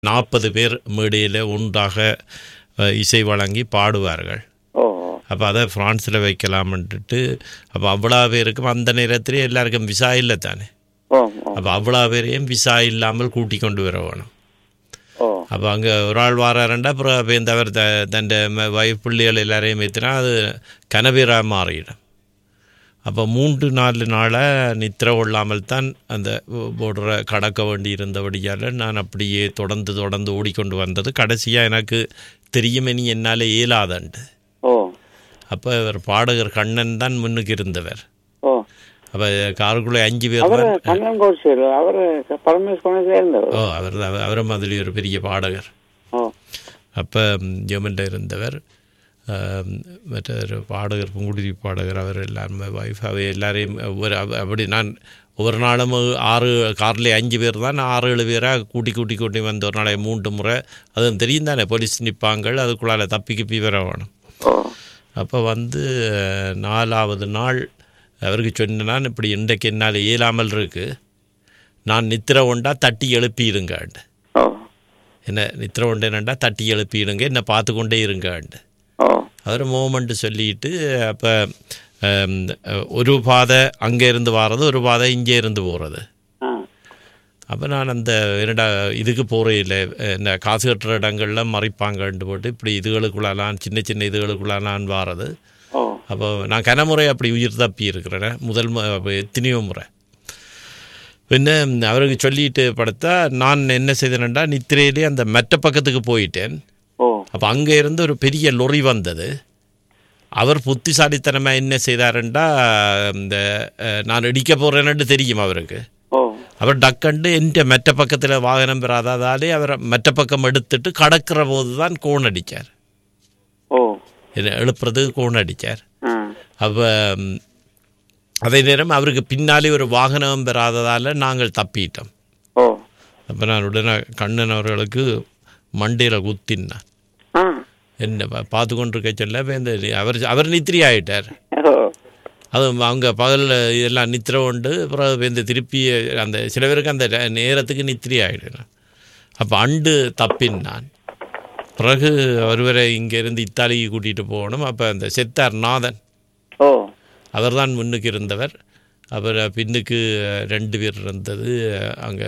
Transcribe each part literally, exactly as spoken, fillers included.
நாற்பது பேர் மேடையில் ஒன்றாக இசை வழங்கி பாடுவார்கள். அப்போ அதை ஃப்ரான்ஸில் வைக்கலாம்ன்ட்டு அப்போ அவ்வளோ பேருக்கும் அந்த நேரத்திலே எல்லாருக்கும் விசா இல்லை தானே. அப்போ அவ்வளோ பேரையும் விசா இல்லாமல் கூட்டி கொண்டு வர வேணும். அப்போ அங்கே ஒரு ஆள் வாராருண்டா அப்புறம் இந்த அவர் த தன் வைஃப் பிள்ளைகள் எல்லாரையும் வைத்தினா அது கனவீராக மாறிடும். அப்போ மூன்று நாலு நாளாக நித்திர கொள்ளாமல் தான் அந்த போடுற கடக்க வேண்டி இருந்தபடியால் நான் அப்படியே தொடர்ந்து தொடர்ந்து ஓடிக்கொண்டு வந்தது. கடைசியாக எனக்கு தெரியுமே நீ என்னால் இயலாதண்டு. அப்போ அவர் பாடகர் கண்ணன் தான் முன்னுக்கு இருந்தவர். அப்போ காருக்குள்ளே அஞ்சு பேர் தான். ஓ அவர் அவரும் அதில் ஒரு பெரிய பாடகர். அப்போ ஜெர்மனில் இருந்தவர் மற்ற ஒரு பாடகர் புங்குடுதி பாடகர் அவர் எல்லாருமே வைஃப் அவை எல்லாரையும் ஒரு அப்படி நான் ஒவ்வொரு நாளும் ஆறு கார்லேயே அஞ்சு பேர் தான் ஆறு ஏழு பேராக கூட்டி கூட்டி கூட்டி வந்து ஒரு நாளை மூன்று முறை அதுவும் தெரியும் தானே போலீஸ் நிற்பாங்கள் அதுக்குள்ளால தப்பி கிப்பி வர வேணும். அப்போ வந்து நாலாவது நாள் அவருக்கு சொன்னான் இப்படி இன்றைக்கு என்னால் இயலாமல் இருக்கு நான் நித்திர ஒண்டா தட்டி எழுப்பிடுங்காண்டு. என்ன நித்திர ஒண்டேனண்டா தட்டி எழுப்பிடுங்க என்னை பார்த்து கொண்டே இருங்காண்டு. அவர் மூமெண்ட்டு சொல்லிட்டு அப்போ ஒரு பாதை அங்கே இருந்து வர்றது ஒரு பாதை இங்கே இருந்து போகிறது. அப்போ நான் அந்த என்னடா இதுக்கு போகிறே இல்லை இந்த காசு கட்டுற இடங்கள்லாம் மறைப்பாங்கன்ட்டு போட்டு இப்படி இதுகளுக்குள்ளாலாம் சின்ன சின்ன இதுகளுக்குள்ளாலான் வாரது. அப்போ நான் கனமுறை அப்படி உயிர் தப்பி இருக்கிறேன் முதல் எத்தனையோ முறை. பின்ன அவருக்கு சொல்லிட்டு படுத்தா நான் என்ன செய்தேன்டா நித்திரையிலே அந்த மெட்ட பக்கத்துக்கு போயிட்டேன். அப்போ அங்கே இருந்து ஒரு பெரிய லொரி வந்தது. அவர் புத்திசாலித்தனமாக என்ன செய்தாருண்டா இந்த நான் இடிக்க போகிறேன்னு தெரியும் அவருக்கு. அவர் டக்கண்டு எந்த மெட்ட பக்கத்தில் வாகனம் பெறாதாலே அவர் மெட்ட பக்கம் எடுத்துட்டு கடக்கிற போது தான் கோன் அடித்தார். எழுப்புறது கோன் அடித்தார். அப்போ அதே நேரம் அவருக்கு பின்னாலே ஒரு வாகனம் பெறாததால் நாங்கள் தப்பிட்டோம். அப்போ நான் உடனே கண்ணன் அவர்களுக்கு மண்டையில் குத்தினான். என்ன பார்த்து கொண்டிருக்க சொல்ல இந்த அவர் அவர் நித்திரி ஆகிட்டார். அது அவங்க பகலில் இதெல்லாம் நித்திர உண்டு அப்புறம் இந்த திருப்பி அந்த சில பேருக்கு அந்த நேரத்துக்கு நித்திரி ஆகிடுறேன். அப்போ அண்டு தப்பின்னான். பிறகு ஒருவரை இங்கேருந்து இத்தாலிக்கு கூட்டிகிட்டு போகணும். அப்போ அந்த செத்தார் நாதன் அவர் தான் முன்னுக்கு இருந்தவர். அப்புறம் பின்னுக்கு ரெண்டு பேர் இருந்தது அங்கே.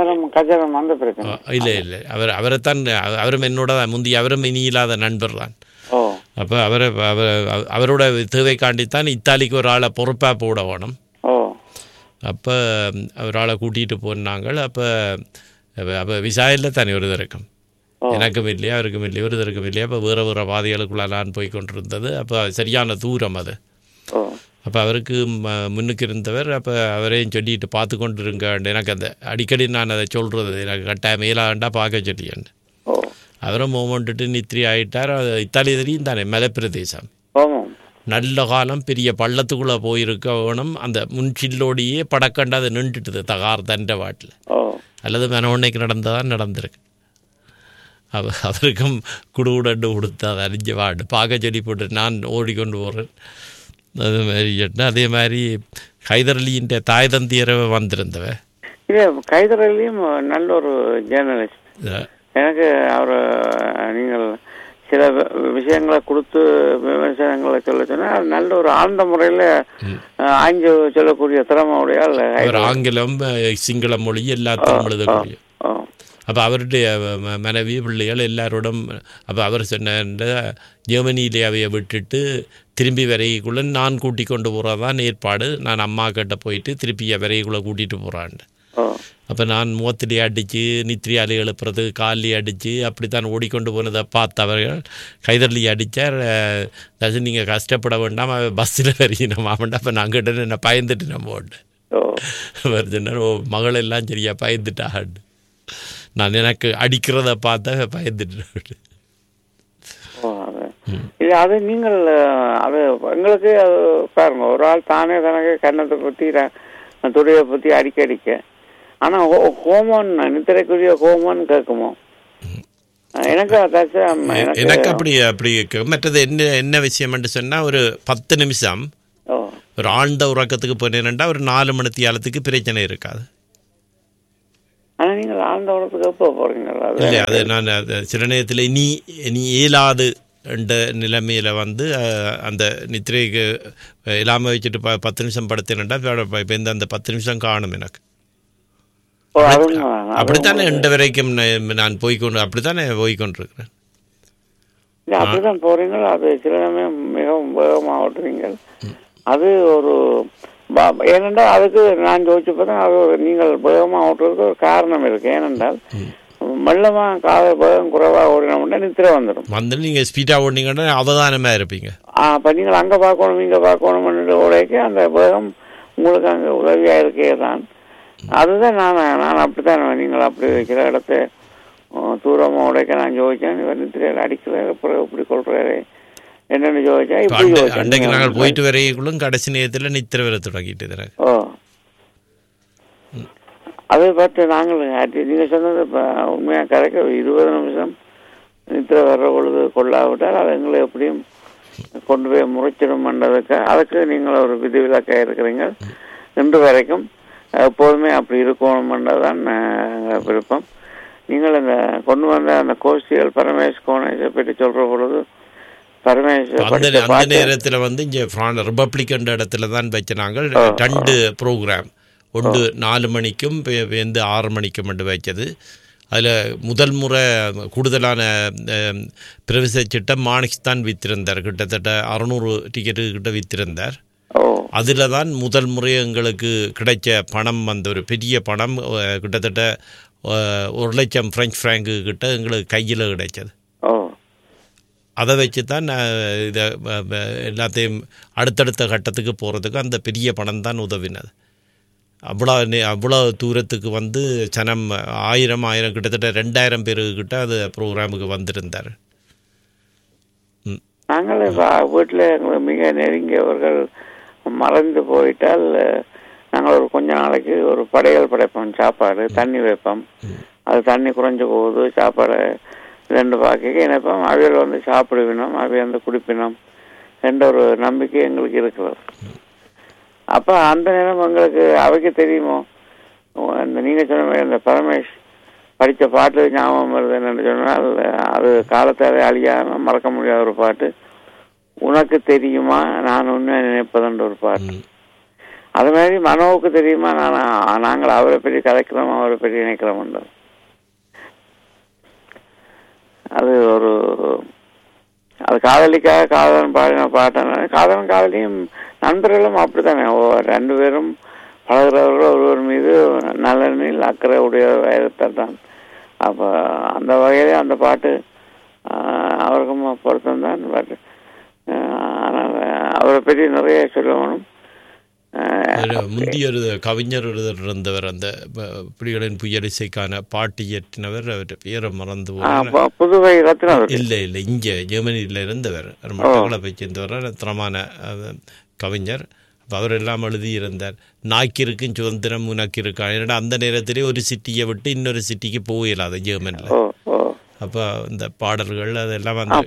இல்லை இல்லை அவர் அவரைத்தான் அவரும் என்னோட முந்தைய அவரும் இனி இல்லாத நண்பர் தான். அப்போ அவரை அவர் அவரோட தேவைக்காண்டித்தான் இத்தாலிக்கு ஒரு ஆளை பொறுப்பாக போட வேணும். அப்போ ஒரு ஆளை கூட்டிகிட்டு போனாங்க. அப்போ அப்போ விசா இல்லை தானே ஒரு தருக்கம் எனக்கும் இல்லையா அவருக்கும் இல்லையா ஒரு தருக்கம் இல்லையா. அப்போ வேறு வேறு பாதைகளுக்குள்ளான் போய் கொண்டிருந்தது. அப்போ சரியான தூரம் அது. அப்போ அவருக்கு முன்னுக்கு இருந்தவர் அப்போ அவரையும் சொல்லிட்டு பார்த்து கொண்டு இருங்க. எனக்கு அந்த அடிக்கடி நான் அதை சொல்கிறது எனக்கு கட்டாயம் மேலாண்டா பார்க்க சொல்லியேன். அவரும் மூமெண்ட்டு நித்திரி ஆகிட்டார். இத்தாலி தெரியும் தானே மலைப்பிரதேசம் நல்ல காலம் பெரிய பள்ளத்துக்குள்ளே போயிருக்க வேணும். அந்த முன்சில்லோடையே படக்கண்டு அதை நின்றுட்டுது தகார் தண்ட வாட்டில் அல்லது மனோன்னைக்கு நடந்ததான் நடந்திருக்கு. அவ அவருக்கும் குடுகுடண்டு கொடுத்து அதை அறிஞ்ச வாட்டு பார்க்க சொல்லி போட்டு நான் ஓடிக்கொண்டு போகிறேன். அது மாதிரி அதே மாதிரி ஹைதர் அலியின் தாய் தந்தியரை வந்திருந்தவ. இல்லை ஹைதர் அலியும் நல்ல ஒரு ஜேர்னலிஸ்ட். எனக்கு அவர் நீங்கள் சில விஷயங்களை கொடுத்து விமர்சனங்களை சொல்ல சொன்னால் நல்ல ஒரு ஆழ்ந்த முறையில் ஆய்ந்து சொல்லக்கூடிய திறமையுடைய ஆங்கிலம் சிங்கள மொழி எல்லாத்தையும் எழுதக்கூடிய. அப்போ அவருடைய மனைவி பிள்ளைகள் எல்லாரோடும் அப்போ அவர் சொன்ன ஜெர்மனியிலே அவையை விட்டுட்டு திரும்பி வரைக்குள்ளே நான் கூட்டி கொண்டு போகிறதான் ஏற்பாடு. நான் அம்மா கிட்ட போயிட்டு திருப்பி வரைக்குள்ளே கூட்டிகிட்டு போகிறான். அப்போ நான் முகத்திலே அடித்து நித்திரியாலே எழுப்புறது காலிலே அடித்து அப்படி தான் ஓடிக்கொண்டு போனதை பார்த்தவர்கள் கைதர்லி அடித்தார். அது நீங்கள் கஷ்டப்பட வேண்டாம் பஸ்ஸில் வரையினோம் ஆமாண்டா. அப்போ நான் கிட்ட என்ன பயந்துட்டு நம்ம ஓட்டு வருதுன்னா ஓ மகளெல்லாம் சரியா பயந்துட்டாண்டு நான் எனக்கு அடிக்கிறத பார்த்தா பயந்துட்டு. இது அது நீங்கள் அது எங்களுக்கு அது பாருங்க ஒரு ஆள் தானே தனக்கு கன்னத்தை பற்றி துடையை பற்றி அடிக்க அடிக்க ஆனால் ஹோமோன் நித்திரைக்குரிய ஹோமோன் கேட்குமோ எனக்கு எனக்கு அப்படி அப்படி மற்றது என்ன என்ன விஷயம்னு சொன்னால் ஒரு பத்து நிமிஷம் ஒரு ஆழ்ந்த உறக்கத்துக்கு போனேன்டா ஒரு நாலு மணி தியாலத்துக்கு பிரச்சனை இருக்காது. ஆனா நீங்கள் ஆழ்ந்த உடத்துக்கு எப்போ போறீங்களா? இல்லை, அது நான் சில நேரத்தில் இனி இனி இயலாது என்ற நிலைமையில் வந்து அந்த நித்திரைக்கு இல்லாமல் வச்சுட்டு ப பத்து நிமிஷம் படுத்தேன்டா இப்போ இந்த அந்த பத்து நிமிஷம் காணும் எனக்கு. அப்படித்தானே எந்த வரைக்கும் நான் போய்கொண்டு அப்படித்தானே போய்கொண்டிருக்கிறேன். அப்படிதான் போறீங்களா? அது சில சமயம் மிகவும் வேகமாக ஓட்டுறீங்க. அது ஒரு ஏனென்றால் அதுக்கு நான் யோசிச்சு பார்த்தேன், அது நீங்கள் வேகமாக ஓட்டுறதுக்கு ஒரு காரணம் இருக்கு. ஏனென்றால் மெல்லமா கால வேகம் குறைவாக ஓடினோம்னா நித்திரை வந்துடும். வந்து நீங்க ஸ்பீடா ஓடினீங்கன்னா அவதானமா இருப்பீங்க. அப்ப நீங்கள் அங்க பார்க்கணும் இங்க பார்க்கணும் ஓடைக்கு அந்த வேகம் உங்களுக்கு அங்க உதவியா இருக்கே தான். அதுதான் நான் நான் அப்படித்தான் நீங்கள் அப்படி வைக்கிற இடத்த தூரமா உடைக்க நான் யோசிச்சேன். இவர் நித்திரையில் அடிக்கிறாரு பிறகு இப்படி கொள்றாரு என்னென்னு யோசிச்சா இப்படி அன்றைக்கு நாங்கள் போயிட்டு வரைக்குள்ளும் கடைசி நேரத்தில் நித்திரை வர தொடங்கிட்டு. ஓ அதை பார்த்து நாங்கள் நீங்கள் சொன்னது இப்போ உண்மையாக கரெக்டாக இருபது நிமிஷம் நித்திரை வர்ற பொழுது கொள்ளாவிட்டால் அது எங்களை எப்படியும் கொண்டு போய் முறைச்சிடும்ன்றதுக்கு அதுக்கு நீங்கள் ஒரு விதிவிலக்காக இருக்கிறீங்க. இன்று வரைக்கும் எப்போதுமே அப்படி இருக்கணும்ன்றதான் விருப்பம். நீங்கள் இந்த கொண்டு வந்த அந்த கோஷ்டிகள் பரமேஷ் கோணேஷை பற்றி சொல்கிற பொழுது பரமேஷ் அந்த நேரத்தில் வந்து இங்கே ரிபப்ளிக் இடத்துல தான் வச்சு நாங்கள் ரெண்டு ப்ரோக்ராம் ஒன்று நாலு மணிக்கும் வந்து ஆறு மணிக்கும் மட்டும் வைச்சது. அதில் முதல் முறை கூடுதலான பிரவேச சட்டம் மாணிக்ஸ் தான் வித்திருந்தார். கிட்டத்தட்ட அறுநூறு டிக்கெட்டு கிட்ட வித்திருந்தார். அதில் தான் முதல் முறை எங்களுக்கு கிடைச்ச பணம் வந்த ஒரு பெரிய பணம் கிட்டத்தட்ட ஒரு லட்சம் பிரெஞ்சு ஃப்ராங்கு கிட்ட எங்களுக்கு கையில் கிடைச்சது. அதை வச்சு தான் இதை எல்லாத்தையும் அடுத்தடுத்த கட்டத்துக்கு போகிறதுக்கு அந்த பெரிய பணம் தான் உதவினது. அவ்வளோ அவ்வளோ தூரத்துக்கு வந்து சனம் ஆயிரம் ஆயிரம் கிட்டத்தட்ட ரெண்டாயிரம் பேருக்கிட்ட அது ப்ரோக்ராமுக்கு வந்திருந்தார். நாங்கள் வீட்டில் எங்களுக்கு மிக நெருங்கியவர்கள் மறந்து போயிட்டால் நாங்கள் ஒரு கொஞ்ச நாளைக்கு ஒரு படையல் படைப்போம். சாப்பாடு தண்ணி வைப்போம். அது தண்ணி குறைஞ்ச போகுது சாப்பாடு ரெண்டு பாக்கைக்கு இணைப்போம். அவையில் வந்து சாப்பிடுவினோம், அவை வந்து குடிப்பினோம் என்ற ஒரு நம்பிக்கை எங்களுக்கு இருக்கிறது. அப்போ அந்த நேரம் எங்களுக்கு அவைக்கு தெரியுமோ இந்த நீங்கள் சொன்ன மாதிரி அந்த பரமேஷ் படித்த பாட்டு ஞாபகம் வருது என்னென்னு சொன்னால் அது காலத்தாலே அழியாமல் மறக்க முடியாத ஒரு பாட்டு. உனக்கு தெரியுமா நான் உண்மையாக நினைப்பதுன்ற ஒரு பாட்டு. அது மாதிரி மனோவுக்கு தெரியுமா நான் நாங்கள் அவரை பற்றி கதைக்கிறோம் அவரை பற்றி நினைக்கிறோம். அது ஒரு அது காதலிக்காக காதலன் பாடின பாட்டான காதலன் காதலியும் நண்பர்களும் அப்படித்தானே ரெண்டு பேரும் பழகிறவர்கள் ஒருவர் மீது நலனில் அக்கறை உடைய வயதத்தான் தான். அப்போ அந்த வகையிலே அந்த பாட்டு அவருக்கும் பொருத்தம் தான். பட் ஆனால் அவரை பற்றி நிறைய சொல்லணும். முந்தைய ஒரு கவிஞர் இருந்தவர் அந்த பிடிகளின் புயலிசைக்கான பாட்டு இயற்றினவர். அவர் பேரை மறந்து புதுவை ரத்னவர் இல்லை இல்லை இங்கே ஜெர்மனியில் இருந்தவர் மட்டக்களப்பை சேர்ந்தவர் தரமான கவிஞர். அப்போ அவர் எல்லாம் எழுதியிருந்தார். நாக்கிருக்கும் சுதந்திரம் உனக்கு இருக்கா. ஏன்னா அந்த நேரத்திலே ஒரு சிட்டியை விட்டு இன்னொரு சிட்டிக்கு போயிடலாது ஜெர்மனியில். அப்போ இந்த பாடல்கள் அதெல்லாம் வந்து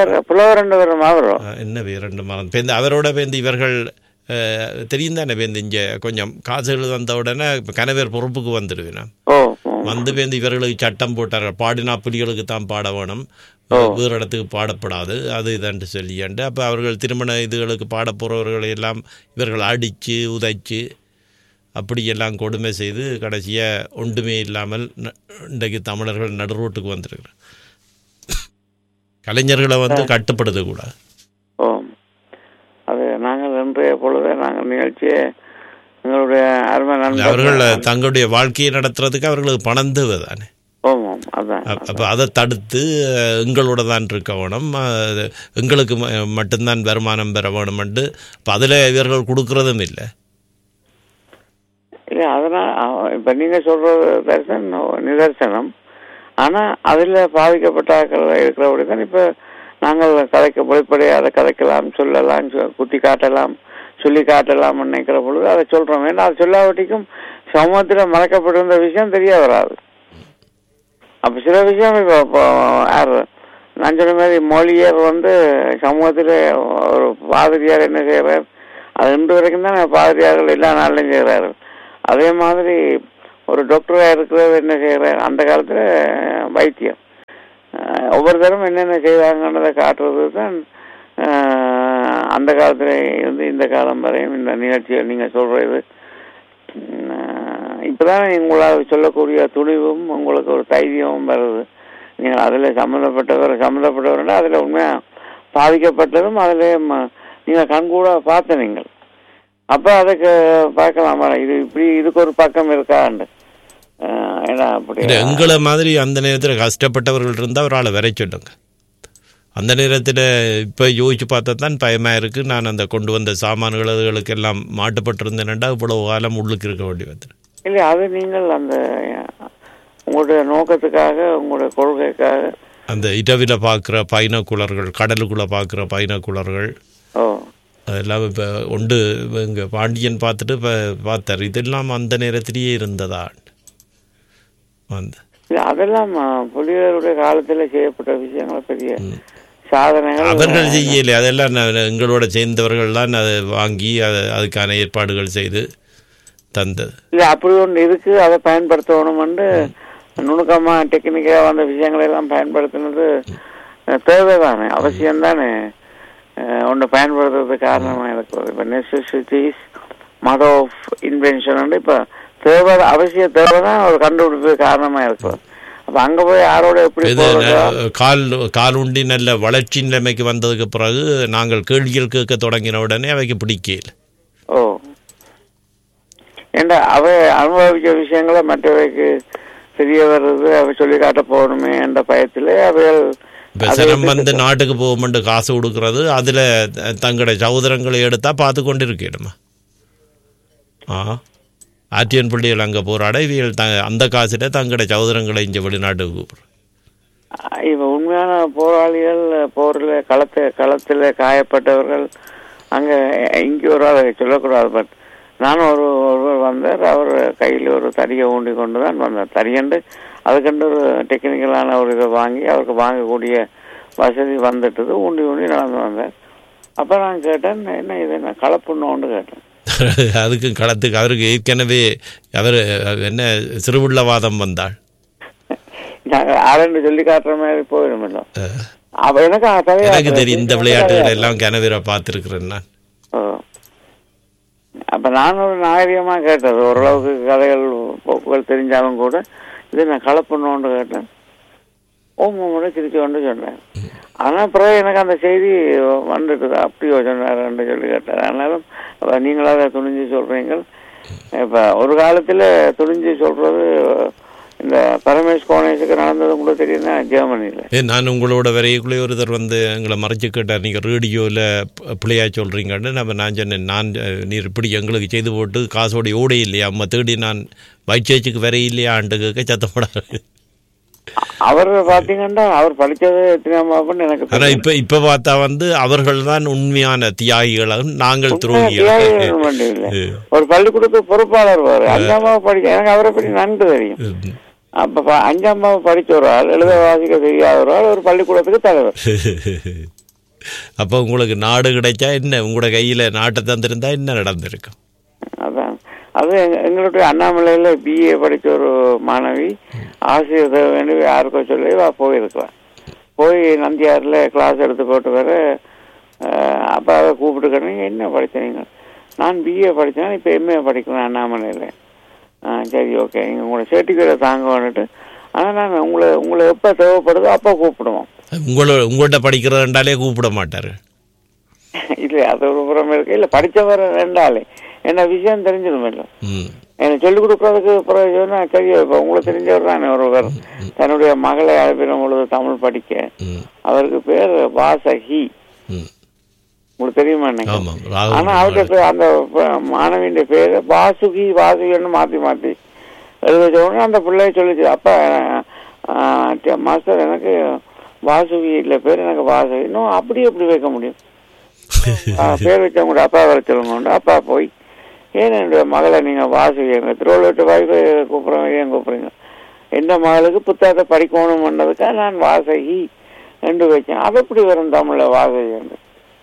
என்ன பேர் ரெண்டு மறந்து பேருந்து அவரோட பேருந்து இவர்கள் தெரியும் தானே பேருந்து இங்கே கொஞ்சம் காசுகள் வந்த உடனே கணவர் பொறுப்புக்கு வந்துடுவேன் வந்து பேருந்து இவர்களுக்கு சட்டம் போட்டார். பாடினா புலிகளுக்கு தான் பாட வேணும், வேறு இடத்துக்கு பாடப்படாது அது இதான்ட்டு சொல்லியாண்டு. அப்போ அவர்கள் திருமண இதுகளுக்கு பாட போகிறவர்களை எல்லாம் இவர்கள் அடித்து உதைச்சு அப்படியெல்லாம் கொடுமை செய்து கடைசியாக ஒன்றுமே இல்லாமல் இன்றைக்கு தமிழர்கள் நடுரோட்டுக்கு வந்திருக்கிறார். கலைஞர்களை வந்து கட்டுப்படுத்தக்கூடாது. ஓ அது நாங்கள் இன்றைய பொழுது நாங்கள் நிகழ்ச்சியை எங்களுடைய அருமை நண்பர்கள் அவர்கள் தங்களுடைய வாழ்க்கையை நடத்துறதுக்கு அவர்களுக்கு பணம் தேவை தானே. அப்போ அதை தடுத்து எங்களோட தான் இருக்க வேணும், எங்களுக்கு மட்டும்தான் வருமானம் பெற வேணும்ட்டு இப்போ அதில் இவர்கள் கொடுக்கறதும் இல்லை. இல்லை அதனால் இப்போ நீங்கள் சொல்கிறது தரிசனம் நிதர்சனம். ஆனால் அதில் பாதிக்கப்பட்டாக்கள் இருக்கிறபடி தான் இப்போ நாங்கள் கதைக்க வெளிப்படையாக அதை கதைக்கலாம் சொல்லலாம் குத்தி காட்டலாம் சொல்லி காட்டலாம் நினைக்கிற பொழுது அதை சொல்கிறோம். ஏன்னா அது சொல்லாவட்டிக்கும் சமூகத்தில் மறைக்கப்பட்டிருந்த விஷயம் தெரிய வராது. அப்போ சில விஷயம் இப்போ இப்போ யார் நான் சொன்ன மாதிரி மொழியர் வந்து சமூகத்தில் ஒரு பாதிரியார் என்ன செய்கிறார் அது இன்று வரைக்கும் தான் பாதிரியார்கள் எல்லா நாளிலையும் செய்கிறார்கள். அதே மாதிரி ஒரு டாக்டராக இருக்கிறவர் என்ன செய்கிறார், அந்த காலத்தில் வைத்தியம் ஒவ்வொரு தரம் என்னென்ன செய்வாங்கன்றதை காட்டுறது தான் அந்த காலத்தில் இருந்து இந்த காலம் வரையும் இந்த நிகழ்ச்சிகள் நீங்கள் சொல்கிறது. இப்போ தான் உங்களால் சொல்லக்கூடிய துணிவும் உங்களுக்கு ஒரு தைரியமும் வருது. நீங்கள் அதில் சம்மந்தப்பட்டவர் சம்மந்தப்பட்டவர்னா அதில் உண்மையாக பாதிக்கப்பட்டதும் அதில் நீங்கள் கண்கூட பார்த்த நீங்கள் அப்போ அதுக்கு பார்க்கலாமா, இது இப்படி இதுக்கு ஒரு பக்கம் இருக்காண்டு. ஏன்னா அப்படி எங்களை மாதிரி அந்த நேரத்தில் கஷ்டப்பட்டவர்கள் இருந்தால் ஒரு ஆளை வரை சொல்லுங்க. அந்த நேரத்தில் இப்போ யோசிச்சு பார்த்தா தான் பயமாக இருக்குது. நான் அந்த கொண்டு வந்த சாமான்கள் அதுகளுக்கு எல்லாம் மாட்டுப்பட்டிருந்தேன்டா இவ்வளவு காலம் உள்ளுக்கு இருக்க வேண்டி வந்துடும். இல்லை, அது நீங்கள் அந்த உங்களுடைய நோக்கத்துக்காக உங்களுடைய கொள்கைக்காக அந்த இரவில் பார்க்குற பைனாகுலர்கள், கடலுக்குள்ளே பார்க்குற பைனாகுலர்கள் அதெல்லாம் இப்போ ஒன்று இங்கே பாண்டியன் பார்த்துட்டு இப்போ பார்த்தார். இதெல்லாம் அந்த நேரத்திலேயே இருந்ததா? அந்த அதெல்லாம் புலிகளுடைய காலத்தில் செய்யப்பட்ட விஷயங்கள், பெரிய சாதனைகள் அவர்கள் செய்யலை. அதெல்லாம் எங்களோட சேர்ந்தவர்கள் தான் அதை வாங்கி அதை அதுக்கான ஏற்பாடுகள் செய்து தந்தது. இல்லை, அப்படி ஒன்று இருக்கு, அதை பயன்படுத்தணும்னு நுணுக்கமாக டெக்னிக்காக வந்த விஷயங்களை எல்லாம் பயன்படுத்தினது தேவைதானே, அவசியம்தானே. ஒன்று பயன்படுத்துறதுக்கு காரணமாக இருக்கிறது. இப்போ necessity is mother of invention. இப்போ தேவை, அவசிய தேவை தான் ஒரு கண்டுபிடிப்பு காரணமாக இருக்கிறது. அப்போ அங்கே போய் யாரோட எப்படி கால் கால் உண்டி நல்ல வளர்ச்சி நிலைமைக்கு வந்ததுக்கு பிறகு நாங்கள் கேள்விகள் கேட்க தொடங்கின உடனே அவைக்கு பிடிக்கல. ஓ, ஏண்டா அவை அனுபவிக்க விஷயங்களை மற்றவைக்கு தெரிய வர்றது, அவை சொல்லி காட்ட போகணுமே என்ற பயத்தில் அவைகள் பெசனம் வந்து நாட்டுக்கு போகும்போது காசு கொடுக்கறது, அதில் தங்களுடைய சகோதரங்களை எடுத்தால் பார்த்து கொண்டு இருக்கணுமா? ஆ ஆற்றியன் பிள்ளைகள் அங்கே போராட இவர்கள் த அந்த காசில் தங்களுடைய சகோதரங்களை இங்கே வெளிநாட்டுக்கு கூப்பிடுறோம். இப்போ உண்மையான போராளிகள் போரில் களத்தை களத்தில் காயப்பட்டவர்கள் அங்கே இங்கே ஒரு ஆள் சொல்லக்கூடாது. பட் நானும் ஒரு ஒருவர் வந்தார், அவர் கையில் ஒரு தடியை ஊண்டி கொண்டு தான் வந்தார். தடியண்டு அதுக்கண்டு ஒரு டெக்னிக்கலான ஒரு இதை வாங்கி அவருக்கு வாங்கக்கூடிய வசதி வந்துட்டது. ஊண்டி ஊண்டி நடந்து வந்தார். அப்போ நான் கேட்டேன், என்ன இது என்ன கலப்புண்ணோன்னு கேட்டேன். அதுக்கும் களத்துக்கு அவருக்கு ஏற்கனவே அவர் என்ன சிறுவுள்ளவாதம் வந்தாள். நாங்கள் ஆரண்டு சொல்லி காட்டுற மாதிரி போயிடுமில்ல. அப்போ எனக்கு எனக்கு தெரியும் இந்த விளையாட்டுகள் எல்லாம் கிணவீரை பார்த்துருக்குறேன் நான். ஓ, அப்போ நான் ஒரு நாகரிகமாக கேட்டது, ஓரளவுக்கு கதைகள் போக்குகள் தெரிஞ்சாலும் கூட இது நான் கலப்புண்ணோன்னு கேட்டேன். ஓமோட சிரிச்சு கொண்டு சொன்னேன். ஆனால் பிறகு எனக்கு அந்த செய்தி வந்துட்டுது, அப்படியோ சொன்னார்ன்னு சொல்லி கேட்டார். ஆனாலும் நீங்களாக துணிஞ்சு சொல்கிறீங்க. இப்போ ஒரு காலத்தில் துணிஞ்சு சொல்கிறது இந்த பரமேஷ் கோணேஷுக்கு நடந்தது கூட தெரியுதுன்னா ஜெர்மனியில். ஏ நான் உங்களோட வரைக்குள்ளே ஒருத்தர் வந்து எங்களை மறைச்சு கேட்டார், நீங்கள் ரேடியோவில் பிள்ளையா சொல்கிறீங்கன்னு. நம்ம நான் சொன்னேன், நான் நீர் இப்படி எங்களுக்கு செய்து போட்டு காசோடைய ஓடே இல்லையா அம்மா தேடி நான் வைச்சேச்சுக்கு வர இல்லையா ஆண்டு கேட்க சத்தப்படாது. அவர் பார்த்தீங்கன்னா அவர் படித்தது எத்தனை எனக்கு. ஆனால் இப்போ இப்போ பார்த்தா வந்து அவர்கள் தான் உண்மையான தியாகிகளாக, நாங்கள் துரோகிகள். ஒரு பள்ளிக்கூடத்துக்கு பொறுப்பாளர் வாரு அஞ்சாமாவை படிக்க எனக்கு அவரை பற்றி நன்கு தெரியும். அப்ப அஞ்சாமாவை படிச்ச ஒரு ஆள், எழுத வாசிக்க தெரியாத ஒரு ஆள் ஒரு பள்ளிக்கூடத்துக்கு தலைவர். அப்போ உங்களுக்கு நாடு கிடைச்சா என்ன, உங்களோட கையில நாட்டை தந்திருந்தா என்ன நடந்திருக்கும்? அதான் அது எங்களுடைய அண்ணாமலையில் பிஏ படித்த ஒரு மாணவி ஆசிரியர் வேண்டி யாருக்கோ சொல்லி போயிருக்கலாம். போய் நந்தியாரில் கிளாஸ் எடுத்து போட்டு வர அப்போ அதை கூப்பிட்டுக்கிறீங்க, என்ன படித்தீங்க? நான் பிஏ படித்தேன், இப்போ எம்ஏ படிக்கிறேன் அண்ணாமலையில். ஆ சரி, ஓகே, நீங்கள் உங்களோட சர்டிஃபிகேட்டை தாங்க வந்துட்டு, ஆனால் நான் உங்களை உங்களை எப்போ தேவைப்படுதோ அப்போ கூப்பிடுவோம். உங்களோட உங்கள்கிட்ட படிக்கிறதுண்டாலே கூப்பிட மாட்டார். இல்லை, அது ஒரு புறம் இருக்கு. இல்லை, படித்தவர் ரெண்டாலே என்ன விஷயம் தெரிஞ்சிடும் இல்லை, எனக்கு சொல்லிக் கொடுக்கறதுக்கு பிரயோஜனம் தெரியும். இப்போ உங்களுக்கு தெரிஞ்சவர் தானே ஒருவர் தன்னுடைய மகளை அழைப்பிடும் பொழுது தமிழ் படிக்க, அவருக்கு பேர் வாசகி, உங்களுக்கு தெரியுமா? ஆனா அவருடைய பேர் அந்த மாணவியின் பேரு வாசுகி வாசுகின்னு மாத்தி மாத்தி எழுத சொன்ன அந்த பிள்ளைய சொல்லிச்சு. அப்ப மாஸ்டர் எனக்கு வாசுகி இல்ல பேர் எனக்கு வாசுகி, இன்னும் அப்படி எப்படி வைக்க முடியும், பேர் வச்ச கூட அப்பா வர சொல்லுங்க. அப்பா போய் ஏன் என்னுடைய மகளை நீங்க வாசுகி எங்க திருவள்ளுவட்டு வாய்ப்பு கூப்பிடுறோம், ஏன் கூப்பிடுறீங்க? எந்த மகளுக்கு புத்தகத்தை படிக்கணும்ன்றதுக்காக நான் வாசகி என்று வச்சேன். அது எப்படி வரும் தமிழ்ல வாசகி என்று?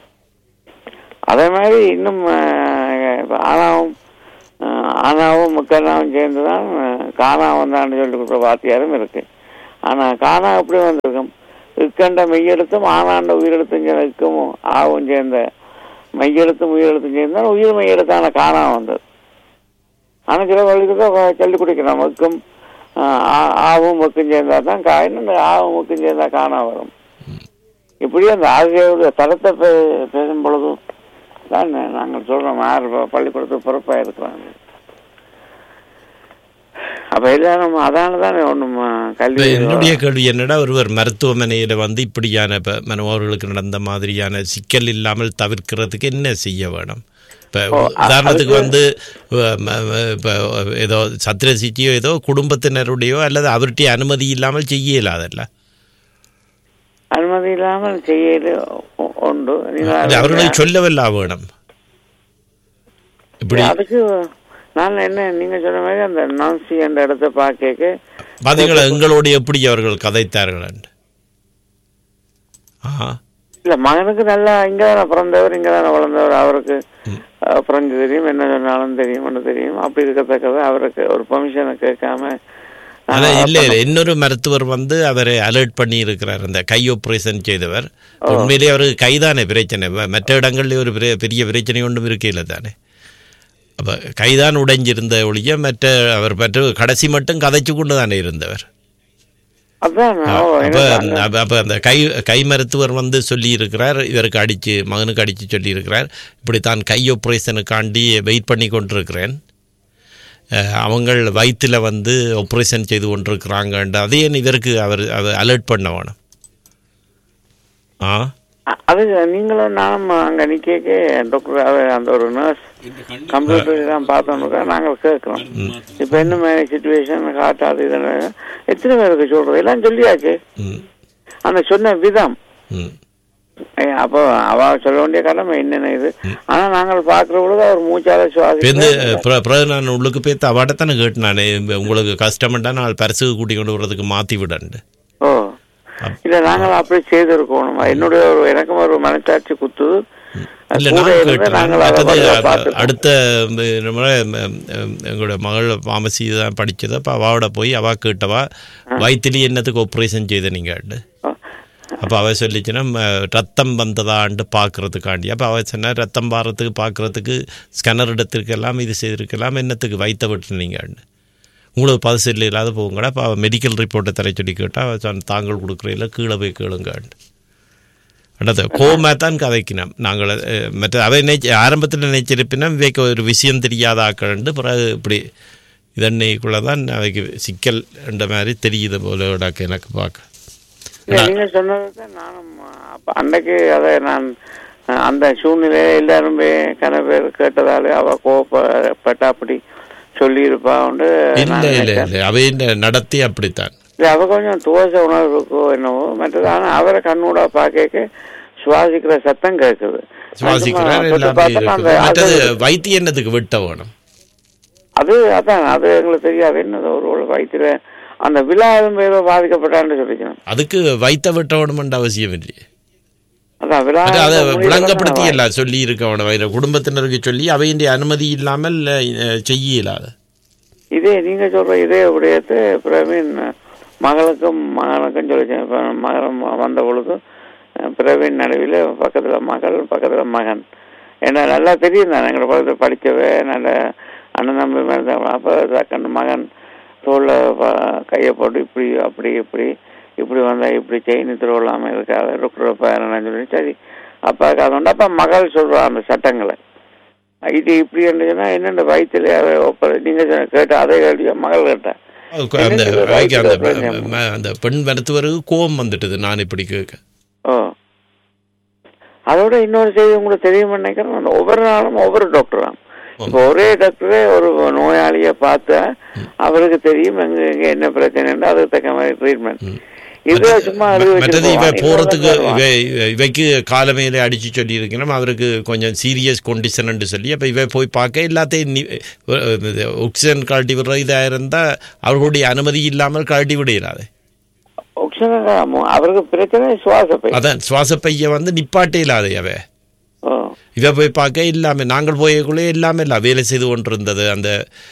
அதே மாதிரி இன்னும் ஆனாவும் ஆனாவும் முக்கண்ணாவும் சேர்ந்துதான் காணா வந்தான்னு சொல்லி கொடுக்குற வாத்தியாரும் இருக்கு. ஆனா காணா எப்படி வந்திருக்கும்? இக்கண்ட மெய்யெழுத்தும் ஆனாண்ட உயிரெழுத்தும் இக்கும் ஆவும் சேர்ந்த மெய்யெழுத்தும் உயிரெழுத்தும் சேர்ந்தா உயிர் மெய்யெழுத்தான காணா வந்தது. ஆனா சில வழிக்கு சொல்லி குடிக்கிறோம் மக்கும் ஆவும் மக்கும் சேர்ந்தா தான் காயின்னு அந்த ஆவும் மக்கும் சேர்ந்தா காணா வரும். இப்படி அந்த ஆசிரியருடைய தரத்தை பேசும் பொழுதும் தான் நாங்கள் சொல்றோம் யார் பள்ளிக்கூடத்துக்கு பொறுப்பாக இருக்கிறாங்க. அப்ப எல்லாரும் அதானதான் ஒண்ணும் கல்வி. என்னுடைய கேள்வி என்னடா, ஒருவர் மருத்துவமனையில வந்து இப்படியான இப்ப மனோர்களுக்கு நடந்த மாதிரியான சிக்கல் இல்லாமல் தவிர்க்கிறதுக்கு என்ன செய்ய வேணும்? இப்ப உதாரணத்துக்கு வந்து இப்ப ஏதோ சத்திர சிகிச்சையோ ஏதோ குடும்பத்தினருடையோ அல்லது அவருடைய அனுமதி இல்லாமல் செய்ய இயலாதல்ல? அனுமதி இல்லாமல் செய்ய உண்டு. அவர்களுக்கு சொல்லவல்ல வேணும். இப்படி அதுக்கு நான் என்ன நீங்க சொன்ன மாதிரி அந்த நான்சி என்ற இடத்தை பார்க்க பாத்தீங்களா எங்களோடு எப்படி அவர்கள் கதைத்தார்கள். இல்ல மகனுக்கு நல்லா இங்கதானே பிறந்தவர் இங்கதானே வளர்ந்தவர், அவருக்கு பிறந்து தெரியும், என்ன சொன்னாலும் தெரியும், ஒன்று தெரியும். அப்படி இருக்கத்தக்கது அவருக்கு ஒரு பெர்மிஷனை கேட்காம இல்ல இல்ல இன்னொரு மருத்துவர் வந்து அவரை அலர்ட் பண்ணி இருக்கிறார். அந்த கை ஆபரேஷன் செய்தவர் உண்மையிலேயே அவருக்கு கைதானே பிரச்சனை, மற்ற இடங்கள்ல ஒரு பெரிய பிரச்சனை ஒன்றும் இருக்கையில தானே. அப்ப கைதான் உடைஞ்சிருந்த ஒழிய மற்ற அவர் மற்ற கடைசி மட்டும் கதைச்சு கொண்டு தானே இருந்தவர். அப்ப அந்த கை கை மருத்துவர் வந்து சொல்லி இருக்கிறார், இவருக்கு அடிச்சு மகனுக்கு அடிச்சு சொல்லி இருக்கிறார், இப்படித்தான் கை ஆபரேஷனுக்காண்டி வெயிட் பண்ணி கொண்டிருக்கிறேன், அவங்கள் வயிற்றுல வந்து ஆப்ரேஷன் செய்து கொண்டிருக்கிறாங்க. அதே இவருக்கு அவர் அலர்ட் பண்ண வேணும். ஆ அது நீங்களும் நானும் அங்க நிக்க டாக்டர் அந்த ஒரு நர்ஸ் கம்ப்யூட்டர் தான் பார்த்தோம்னா நாங்கள் கேட்கிறோம் இப்ப என்ன மாதிரி சிச்சுவேஷன் காட்டாது இதெல்லாம் எத்தனை பேருக்கு சொல்றது எல்லாம் சொல்லியாச்சு. அந்த சொன்ன விதம் அப்போ அவ சொல்ல வேண்டிய கடமை என்னென்ன இது. ஆனா நாங்கள் பாக்குற பொழுது அவர் மூச்சால சுவாசி நான் உள்ளுக்கு போய் அவடத்தானே கேட்டு நானே உங்களுக்கு கஷ்டம்டா நான் பரிசுக்கு கூட்டி கொண்டு வர்றதுக்கு மாத்தி விடண்டு. ஓ இல்ல நாங்கள் அப்படி செய்திருக்கணும். என்னுடைய ஒரு எனக்கும் ஒரு மனசாட்சி குத்துது. அடுத்த எங்களோட மகள் பாமசி தான் படிச்சது. அப்ப அவாவோட போய் அவா கேட்டவா வயிற்றுலயே என்னத்துக்கு ஆப்ரேஷன் செய்த நீங்க. அப்போ அவ சொல்லிச்சுன்னா ரத்தம் வந்ததான்ட்டு பார்க்கறதுக்காண்டி. அப்போ அவ சொன்னா ரத்தம் பாறதுக்கு பார்க்கறதுக்கு ஸ்கேனர் எடுத்துருக்கலாம், இது செய்திருக்கலாம், என்னத்துக்கு வைத்த விட்டுனீங்கன்னு உங்களுக்கு பரிசு இல்லாத போங்கடா. அப்போ அவள் மெடிக்கல் ரிப்போர்ட்டை தர சொல்லி கேட்டால் அவள் தாங்கள் கொடுக்குறதில்ல, கீழே போய் கேளுங்காண்டு. அடுத்த கோமா தான் கதைக்கினோம் நாங்கள். மற்ற அவை நினைச்சு ஆரம்பத்தில் நினைச்சிருப்பினா இவைக்கு ஒரு விஷயம் தெரியாத ஆக்கண்டு பிறகு இப்படி இதன்னைக்குள்ளே தான் அவைக்கு சிக்கல் என்ற மாதிரி தெரியுது போல எனக்கு பார்க்க. நீங்க சொன்னதுதான் நானும் அன்னைக்கு அதை நான் அந்த சூழ்நிலையை எல்லாரும் கன பேர் கேட்டதாலே அவ கோவப்பட்ட அப்படி சொல்லி இருப்பா. அவை நடத்தி அப்படித்தான் அவ கொஞ்சம் துவச உணர்வு இருக்கோ என்னவோ மற்றது. ஆனா அவரை கண்ணூடா பாக்க சுவாசிக்கிற சத்தம் கேட்குது. வைத்தியம் என்னதுக்கு விட்ட வேணும் அது அதான் அது எங்களுக்கு தெரியாது. என்னது ஒரு வயிற்றுல அந்த விழா எதுவும் ஏதோ பாதிக்கப்பட்டான்னு சொல்லிக்கணும். அதுக்கு வைத்த விட்ட வேணுமென்ற அவசியம் இல்லையே. அதான் விழா விளங்கப்படுத்தி எல்லாம் சொல்லி இருக்க குடும்பத்தினருக்கு சொல்லி அவையின்ற அனுமதி இல்லாமல் செய்யலாத. இதே நீங்க சொல்ற இதே விடயத்தை பிரவீன் மகளுக்கும் மகனுக்கும் சொல்லி மகன் வந்த பொழுது பிரவீன் நடுவில் பக்கத்துல மகள் பக்கத்துல மகன் ஏன்னா நல்லா தெரியும் தான் எங்களை பக்கத்தில் படிச்சவே நல்ல அண்ணன் தம்பி மாதிரி. அப்போ கண்ணு மகன் தோல்ல கையை போட்டு இப்படி அப்படி இப்படி இப்படி வந்தா இப்படி செயின் திருவிழாம இருக்காது இருக்கிறப்ப சொல்லி சரி அப்பா காதோண்டா. அப்ப மகள் சொல்றா அந்த சட்டங்களை இது இப்படி இருந்துச்சுன்னா என்னென்ன வயிற்றுல நீங்க கேட்ட அதே கேள்வியா மகள் கேட்டா அந்த பெண் மருத்துவருக்கு கோபம் வந்துட்டது நான் இப்படி கேட்க. ஓ அதோட இன்னொரு செய்தி உங்களுக்கு தெரியும் நினைக்கிறேன். ஒவ்வொரு நாளும் ஒவ்வொரு டாக்டராம். இப்போ ஒரே டாக்டரே ஒரு நோயாளிய பார்த்தா அவருக்கு தெரியும் எங்க எங்க என்ன பிரச்சனை அதுக்கு தக்க மாதிரி ட்ரீட்மெண்ட். இது சும்மா போறதுக்கு இவைக்கு காலமையில அடிச்சு சொல்லி இருக்கணும் அவருக்கு கொஞ்சம் சீரியஸ் கொண்டிஷன் சொல்லி. அப்ப இவ போய் பார்க்க எல்லாத்தையும் ஆக்சிஜன் கழட்டி விடுற இதா இருந்தா அவர்களுடைய அனுமதி இல்லாமல் கழட்டி விடையிடாது. அவருக்கு பிரச்சனை சுவாச பை. அதான் சுவாச பைய வந்து நிப்பாட்டே இல்லாத அவ இதை போய் பார்க்க இல்லாமல் நாங்கள் போயக்குள்ளே எல்லாமே இல்லை வேலை செய்து கொண்டிருந்தது அந்த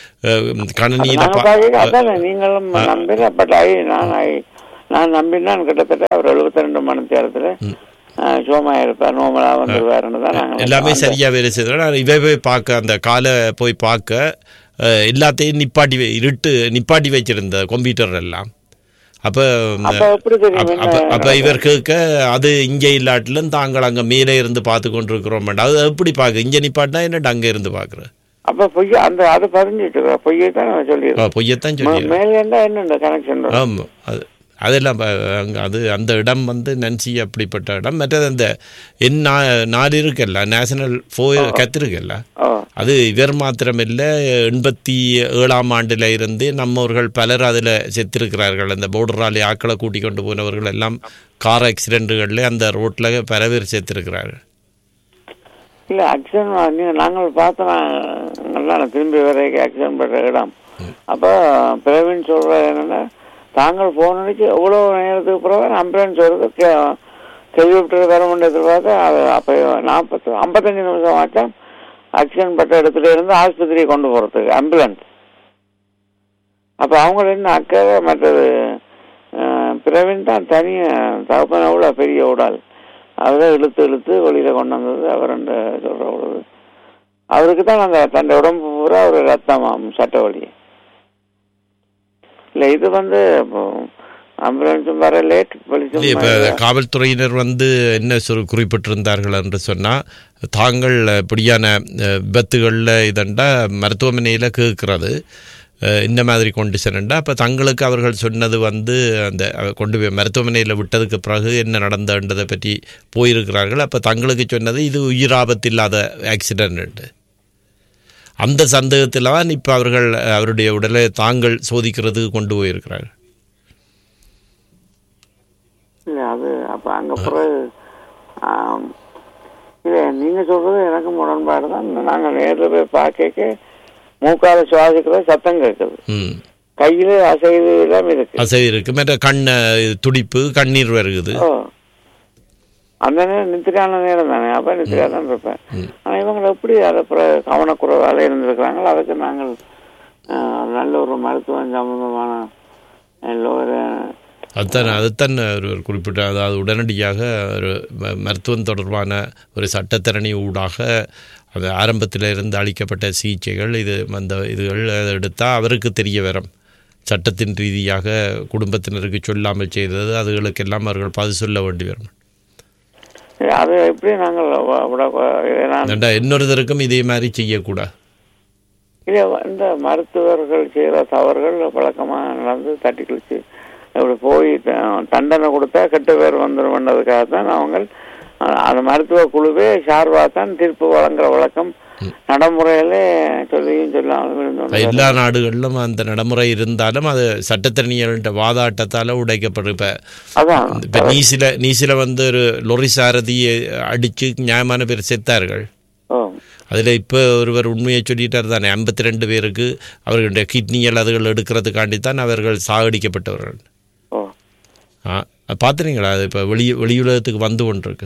கணினியில். நீங்களும் நம்பி பட் ஐ நான் ஐ நான் நம்பினான் கிட்டத்தட்ட ஒரு எழுபத்தி ரெண்டு மணி நேரத்தில் சோமா இருப்பார் நோமலா வந்துருவாருன்னு தான் நாங்கள் எல்லாமே சரியாக வேலை செய்தோம். இவை போய் பார்க்க அந்த காலை போய் பார்க்க எல்லாத்தையும் நிப்பாட்டி இருட்டு நிப்பாட்டி வச்சிருந்த கம்ப்யூட்டர் எல்லாம். அப்போ அப்போ இவர் கேட்க அது இங்கே இல்லாட்டிலும் தாங்கள் அங்கே மேலே இருந்து பார்த்து கொண்டு இருக்கிறோம். அது எப்படி பார்க்க இங்கே நிப்பாட்டினா என்னட்டு அங்கே இருந்து பார்க்குறேன். அப்போ பொய்யா அந்த அது பதிஞ்சிட்டு பொய்யை தான் சொல்லிடுறேன். பொய்யத்தான் சொல்லி மேலே இருந்தால் என்ன கனெக்ஷன். ஆமாம் அது அதெல்லாம் அது அந்த இடம் வந்து நன்சி அப்படிப்பட்ட இடம். மற்றது அந்த என் நாடு இருக்குல்ல நேஷனல் ஃபோ கத்திருக்கல்ல அது இவர் மாத்திரமில்லை எண்பத்தி ஏழாம் ஆண்டில் இருந்து நம்மவர்கள் பலர் அதில் செத்திருக்கிறார்கள். அந்த போர்டராலே ஆக்களை கூட்டி கொண்டு போனவர்கள் எல்லாம் கார் ஆக்சிடென்ட்டுகளில் அந்த ரோட்டில் பல பேர் செத்திருக்கிறார்கள். இல்லை ஆக்சிடென்ட் நாங்கள் பார்த்தோம் நல்லா திரும்பி வரைக்கும் ஆக்சிடென்ட் பண்ற இடம். அப்போ பிரவீன் சொல்கிறது என்னென்னா தாங்கள் போனதுக்கு எவ்வளோ நேரத்துக்கு பிறகு ஆம்புலன்ஸ் வருது கேள்விப்பட்டு வர முடியாது பார்த்தா அது அப்போ நாற்பத்தி ஐம்பத்தஞ்சு நிமிஷம் ஆச்சாம் ஆக்சிடென்ட் பட்ட இடத்துல இருந்து ஆஸ்பத்திரியை கொண்டு போகிறதுக்கு ஆம்புலன்ஸ். அப்போ அவங்க என்ன அக்கறை மற்றது பிரவீன் தான் தனியாக தகப்பன அவ்வளோ பெரிய உடால் அவரை இழுத்து இழுத்து வெளியில் கொண்டு வந்தது அவர் சொல்கிற உடல் அவருக்கு தான் அந்த தன் உடம்பு பூரா ஒரு ரத்தமாம் சட்ட வழி. இல்லை இது வந்து ஆம்புலன்ஸும் வர லேட். இப்போ காவல்துறையினர் வந்து என்ன சொல் குறிப்பிட்டிருந்தார்கள் என்று சொன்னால் தாங்கள் இப்படியான விபத்துகளில் இதண்டா மருத்துவமனையில் கேட்கறது இந்த மாதிரி கொண்டிஷன்டா அப்போ தங்களுக்கு அவர்கள் சொன்னது வந்து அந்த கொண்டு போய் மருத்துவமனையில் விட்டதுக்கு பிறகு என்ன நடந்தன்றதை பற்றி போயிருக்கிறார்கள். அப்போ தங்களுக்கு சொன்னது இது உயிராபத்து இல்லாத ஆக்சிடென்ட். அந்த சந்தேகத்தில் தான் இப்போ அவர்கள் அவருடைய உடலை தாங்கள் சோதிக்கிறதுக்கு கொண்டு போயிருக்கிறார்கள். அது அப்போ அங்கே பிறகு இல்லை நீங்கள் சொல்கிறது எனக்கும் உடன்பாடு தான். நாங்கள் நேரில் போய் பார்க்க மூக்கால சுவாசிக்கிற சத்தம் கேட்குது, கையில் அசைவு எல்லாம் இருக்கு அசைவு இருக்கு, மற்ற கண் துடிப்பு கண்ணீர் வருகுது. அந்த நேரம் நித்திரான நேரம் தானே, அப்போ நித்திரா தான் இருப்பேன். ஆனால் இவங்களை எப்படி அதை கவனக்குறைவாக இருந்திருக்கிறாங்களோ அதுக்கு நாங்கள் நல்ல ஒரு மருத்துவம் சம்பந்தமான எல்லோரு அதுதான் அதுதான் ஒரு குறிப்பிட்ட அதாவது உடனடியாக ஒரு மருத்துவம் தொடர்பான ஒரு சட்டத்தரணி ஊடாக அது ஆரம்பத்தில் இருந்து அளிக்கப்பட்ட சிகிச்சைகள் இது அந்த இதுகள் எடுத்தால் அவருக்கு தெரிய வரும். சட்டத்தின் ரீதியாக குடும்பத்தினருக்கு சொல்லாமல் செய்தது அதுகளுக்கெல்லாம் அவர்கள் பதில் சொல்ல வேண்டி வரும். அது எப்படி நாங்கள் இன்னொருத்தருக்கும் இதே மாதிரி செய்யக்கூடாது. இல்லை இந்த மருத்துவர்கள் செய்கிற தவறுகள் வழக்கமாக நடந்து தட்டி கழிச்சு அப்படி போய் தண்டனை கொடுத்தா கெட்ட பேர் வந்துடும் பண்ணதுக்காக தான் அவங்க அந்த மருத்துவ குழுவே சார்பாக தான் தீர்ப்பு வழங்குற வழக்கம் நடைமுறையிலே சொல்லியும் சொல்லாமல் எல்லா நாடுகளிலும் அந்த நடைமுறை இருந்தாலும் அது சட்டத்தரணியர்கிட்ட வாதாட்டத்தால் உடைக்கப்படும். இப்போ அதான் இப்போ நீசில நீசில வந்து ஒரு லொரி சாரதியை அடித்து நியாயமான பேர் செத்தார்கள். அதில் இப்போ ஒருவர் உண்மையை சொல்லிட்டார் தானே, ஐம்பத்தி ரெண்டு பேருக்கு அவர்களுடைய கிட்னிகள் அதுகள் எடுக்கிறதுக்காண்டி தான் அவர்கள் சாகடிக்கப்பட்டவர்கள். ஆ பார்த்துறீங்களா? அது இப்போ வெளி வெளியுலகத்துக்கு வந்து கொண்டிருக்கு.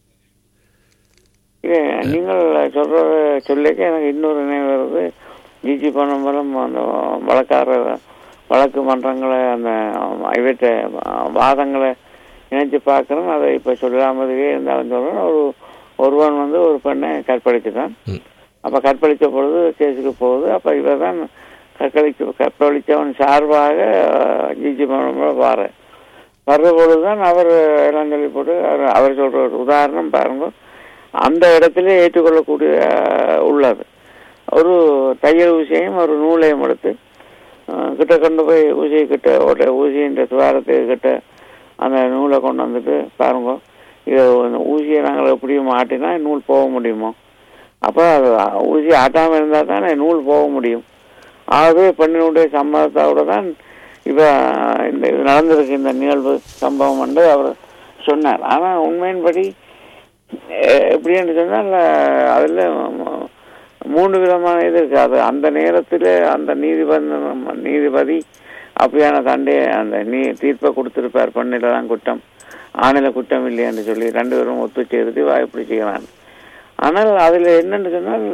நீங்கள் சொல்கிற சொல்லிக்க எனக்கு இன்னொரு நினைவு வருது. ஜிஜி பணம்பலம் அந்த வழக்கார வழக்கு மன்றங்களை அந்த இவற்றை வாதங்களை நினைச்சு பார்க்குறேன். அதை இப்போ சொல்லாமதுவே இருந்தாலும் சொல்கிறேன். ஒரு ஒருவன் வந்து ஒரு பெண்ணை கற்பழிச்சுட்டான். அப்போ கற்பழித்த பொழுது கேஸுக்கு போகுது. அப்போ இவர் தான் கற்பழிச்சு கற்பழித்தவன் சார்பாக ஜிஜி பணம்பலம் வார வர்ற பொழுது தான் அவர் எல்லாம் சொல்லி போட்டு அவர் சொல்கிற ஒரு உதாரணம் பாருங்க. அந்த இடத்துல ஏற்றுக்கொள்ளக்கூடிய உள்ளது ஒரு தையல் ஊசியையும் ஒரு நூலையும் எடுத்து கிட்ட கொண்டு போய் ஊசியை கிட்ட ஓட்ட ஊசியின் துவாரத்துக்கு கிட்ட அந்த நூலை கொண்டு வந்துட்டு பாருங்க, இதை ஊசியை நாங்கள் எப்படியும் ஆட்டினா நூல் போக முடியுமோ? அப்போ அது ஊசி ஆட்டாமல் இருந்தால் தான் நூல் போக முடியும். ஆகவே பெண்ணினுடைய சம்மதத்தோடு தான் இப்போ இந்த இது நடந்திருக்கு இந்த நிகழ்வு சம்பவம் என்று அவர் சொன்னார். ஆனால் உண்மையின்படி எப்படின்னு சொன்னால் அதில் மூணு விதமான இது இருக்குது. அது அந்த நேரத்தில் அந்த நீதிபதி நீதிபதி அப்படியான தண்டையை அந்த நீ தீர்ப்பை கொடுத்துருப்பார். பெண்ணில் தான் குற்றம் ஆணில குற்றம் இல்லையான்னு சொல்லி ரெண்டு பேரும் ஒத்து சேர்த்து வாய்ப்படி செய்யலாம். ஆனால் அதில் என்னென்னு சொன்னால்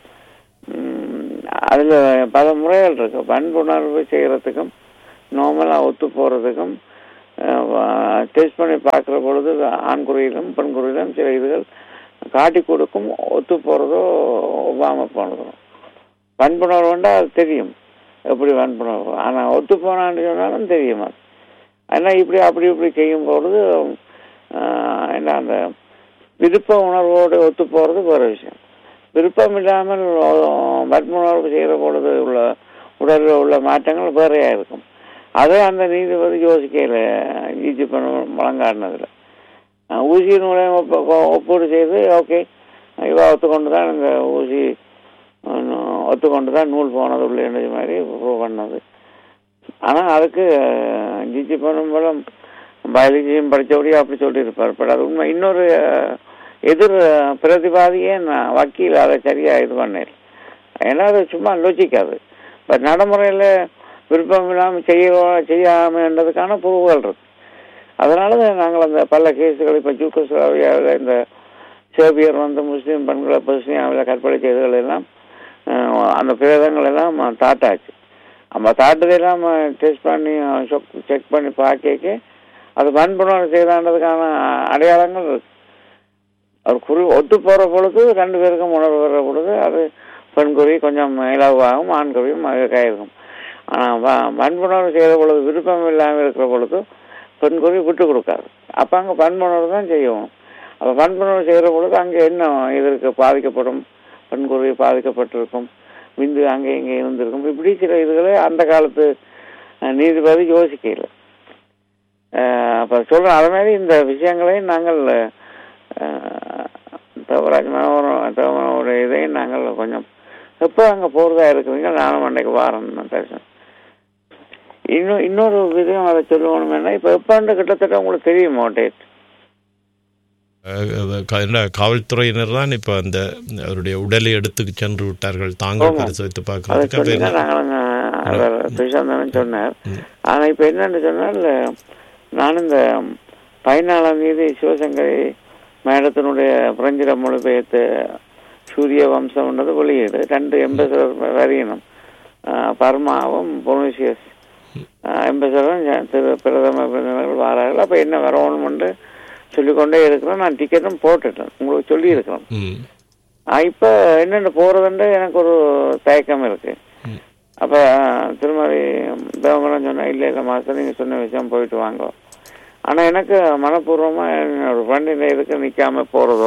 அதில் பல முறைகள் இருக்கு. பண்புணர்வு செய்கிறதுக்கும் நார்மலாக ஒத்து போகிறதுக்கும் டெஸ்ட் பண்ணி பார்க்குற பொழுது ஆண்குறியிலும் பெண்குறியிலும் சில இதுகள் காட்டி கொடுக்கும். ஒத்து போகிறதோ ஒவ்வாம போனதோ பண்புணர்வுண்டா அது தெரியும் எப்படி பண்புணர்வு. ஆனால் ஒத்து போனான்னு சொன்னாலும் தெரியும் அது. ஆனால் இப்படி அப்படி இப்படி செய்யும் பொழுது என்ன அந்த விருப்ப உணர்வோடு ஒத்து போகிறது வேறு விஷயம். விருப்பம் இல்லாமல் பண்புணர்வு செய்கிற பொழுது உள்ள உடலில் உள்ள மாற்றங்கள் வேறையாக இருக்கும். அதே அந்த நீதிபதி யோசிக்கையில் ஈஜி பண்ண வழங்காடினதில் ஊசியின் மூலம் ஒப்பீடு செய்து ஓகே இவா ஒத்துக்கொண்டு தான் இந்த ஊசி ஒத்துக்கொண்டு தான் நூல் போனது உள்ளே மாதிரி ப்ரூவ் பண்ணது. ஆனால் அதுக்கு ஜிஜி பண்ணும் மூலம் பயாலஜியும் படித்தபடியே அப்படி சொல்லியிருப்பார். பட் அது உண்மை. இன்னொரு எதிர் பிரதிவாதியே நான் வக்கீல் அதை சரியாக இது பண்ணேன். ஏன்னா அது சும்மா லொஜிக்காது. பட் நடைமுறையில் விருப்பம் இல்லாமல் செய்ய செய்யாமன்றதுக்கான புரிவுகள் இருக்கு. அதனால தான் நாங்கள் அந்த பல கேஸுகள் இப்போ ஜூகோஸ்லாவியாவில் இந்த சேபியர் வந்து முஸ்லீம் பெண்களை பசுனியாவில் கற்பனை செய்தகள் எல்லாம் அந்த பிரேதங்கள் எல்லாம் தாட்டாச்சு. நம்ம தாட்டதெல்லாம் டெஸ்ட் பண்ணி செக் பண்ணி பார்க்க அது வன்புணர்வு செய்தான்றதுக்கான அடையாளங்கள் இருக்கு. அவர் குறி ஒத்து போகிற பொழுது ரெண்டு பேருக்கும் உணர்வு வர்ற பொழுது அது பெண்குறி கொஞ்சம் இலவாகும், ஆண்குறியும் இருக்கும். ஆனால் வன்புணர்வு செய்கிற பொழுது விருப்பம் இல்லாமல் இருக்கிற பொழுது பெண்குறி விட்டு கொடுக்காது. அப்போ அங்கே வன்புணர்வு தான் செய்யணும். அப்போ வன்புணர்வு செய்கிற பொழுது அங்கே என்ன இதற்கு பாதிக்கப்படும், பெண்குறி பாதிக்கப்பட்டிருக்கும், விந்து அங்கே இங்கே இருந்திருக்கும். இப்படி சில இதுகளை அந்த காலத்து நீதிபதி யோசிக்கல. அப்போ சொல்கிறோம். அது மாதிரி இந்த விஷயங்களையும் நாங்கள் தவராஜ் மனோகரோட இதையும் நாங்கள் கொஞ்சம் எப்போ அங்கே போகிறதா இருக்குதுங்க. நானும் அன்றைக்கு வாரம் பேசுகிறேன். இன்னும் இன்னொரு விதம் அதை சொல்லணும்னா இப்போ எப்போன்னு கிட்டத்தட்ட உங்களுக்கு தெரியுமா டேட்? காவல்துறையினர் தான் இப்போ அந்த அவருடைய உடலை எடுத்து சென்று விட்டார்கள். தாங்கள் பரிசோதித்து பார்க்கறதுக்கு நாங்கள் சொன்னார். ஆனால் இப்போ என்னன்னு சொன்னால் நான் இந்த பதினாலாம் தேதி சிவசங்கரி மேடத்தினுடைய பிரெஞ்சில மொழிபெயர்த்து சூரிய வம்சம்ன்றது வெளியீடு ரெண்டு எம்பசடர் வரையணும். பர்மாவும் பொனேசியஸ் எம்பசடரும் திரு பிரதம பிரதமர்கள் வாரார்கள். அப்போ என்ன வரணும்னு சொல்லிக்கொண்டே இருக்கிறேன். நான் டிக்கெட்டும் போட்டுட்டேன், உங்களுக்கு சொல்லி இருக்கிறேன். இப்போ என்னென்னு போகிறதுண்டு எனக்கு ஒரு தயக்கம் இருக்கு. அப்போ திருமதி தேவங்கரம் சொன்னேன், இல்லை இல்லை மாதம் நீங்கள் சொன்ன விஷயம் போயிட்டு வாங்க. ஆனால் எனக்கு மனப்பூர்வமாக ஒரு ஃப்ரெண்டின் இதுக்கு நிற்காம போகிறதோ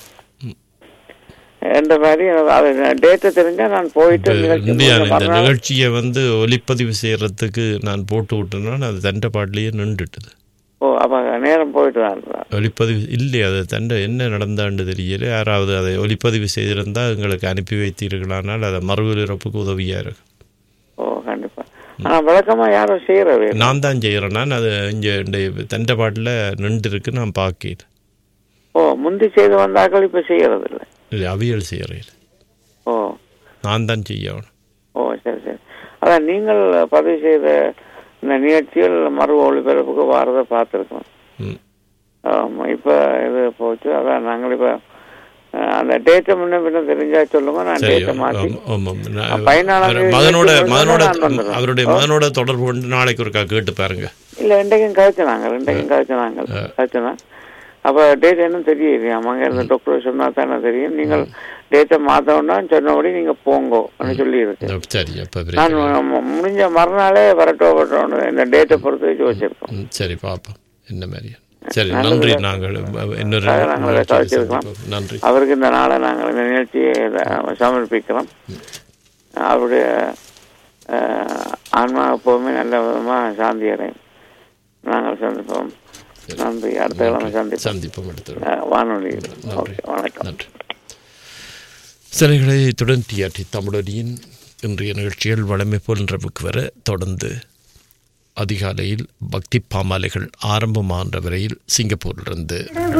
எந்த மாதிரி அது டேட்டை தெரிஞ்சால் நான் போயிட்டு இந்த நிகழ்ச்சியை வந்து ஒலிப்பதிவு செய்யறதுக்கு நான் போட்டு விட்டேன்னா அது தண்டை பாட்டிலேயே நின்றுட்டுது. ஓ, அப்போ நேரம் போயிட்டு தான் ஒலிப்பதிவு இல்லையா? அது தண்டை என்ன நடந்தான்னு தெரியல. யாராவது அதை ஒலிப்பதிவு செய்திருந்தால் எங்களுக்கு அனுப்பி வைத்தீர்களானால் அதை மறு ஒலிபரப்புக்கு உதவியாக இருக்கும். ஓ, கண்டிப்பாக. ஆனால் வழக்கமாக யாரும் செய்கிறவே நான் தான் செய்கிறேன். நான் அது இங்கே தண்டை பாட்டில் நின்று இருக்கு, நான் பார்க்கிறேன். ஓ, முந்தி செய்து வந்தாக்கள் இப்போ செய்கிறது இல்லை? இல்லை, அவியல் செய்கிறேன். ஓ, நான் தான் செய்யணும். ஓ, சரி சரி. அதான் நீங்கள் பதிவு செய்த இந்த நிகழ்ச்சிகள் மறு ஒளிபரப்புக்கு வாரதை பார்த்துருக்கோம். ஆமாம், இப்போ இது போச்சு. அதான் நாங்கள் இப்போ அந்த டேட்டை முன்ன பின்ன தெரிஞ்சா சொல்லுங்க. நான் டேட்டை மாற்றி மகனோட மகனோட அவருடைய மகனோட தொடர்பு கொண்டு நாளைக்கு ஒருக்கா கேட்டு பாருங்க. இல்லை, ரெண்டைக்கும் கழிச்சு நாங்கள் ரெண்டைக்கும் கழிச்சு நாங்கள் கழிச்சுனா அப்போ டேட் என்னன்னு தெரியுது. அம்மாங்க இந்த டாக்டர் சொன்னா தானே தெரியும். நீங்கள் டேட்டை மாற்றோன்னா சொன்னபடி நீங்கள் போங்கோ அப்படின்னு சொல்லியிருக்கு. நான் முடிஞ்ச மறுநாளே வரட்டோ வரட்டோன்னு இந்த டேட்டை பொறுத்து வச்சு வச்சிருக்கோம். சரி, பார்ப்போம் என்ன மாதிரி. சரி, நன்றி. நாங்கள் இன்னொரு நன்றி. அவருக்கு இந்த நாளை நாங்கள் இந்த நிகழ்ச்சியை சமர்ப்பிக்கிறோம். அவருடைய ஆன்மா எப்போவுமே நல்ல விதமாக சாந்தி அடையும். நாங்கள் சந்திப்போம். நன்றி. அடுத்த கிழமை சந்திப்போம் சந்திப்போம் வானொலி. வணக்கம். நன்றி. சிலைகளை இத்துடன் டிஆர்டி தமிழொலியின் இன்றைய நிகழ்ச்சிகள் வழமை போல் நிறைவுக்கு வர தொடர்ந்து அதிகாலையில் பக்தி பாமாலைகள் ஆரம்பமாகின்ற வரையில் சிங்கப்பூரிலிருந்து